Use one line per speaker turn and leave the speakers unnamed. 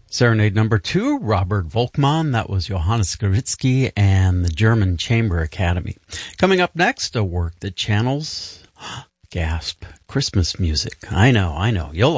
Serenade number 2, Robert Volkmann. That was Johannes Skritsky and the German Chamber Academy. Coming up next, a work that channels, gasp, Christmas music. I know. You'll